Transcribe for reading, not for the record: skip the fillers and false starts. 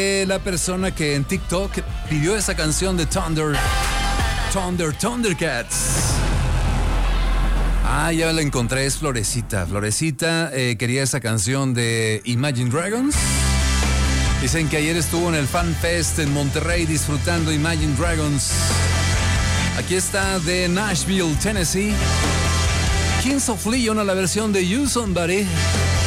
La persona que en TikTok pidió esa canción de Thundercats. Ya la encontré, es Florecita. Florecita quería esa canción de Imagine Dragons. Dicen que ayer estuvo en el Fan Fest en Monterrey disfrutando Imagine Dragons. Aquí está de Nashville, Tennessee. Kings of Leon a la versión de You Somebody.